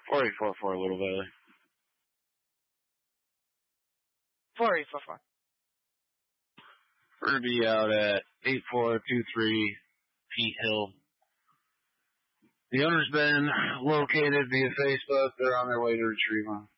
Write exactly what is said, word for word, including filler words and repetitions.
four eight four four, Little Valley. four eight four four. We're going to be out at eight four two three Pete Hill. The owner's been located via Facebook. They're on their way to retrieve them.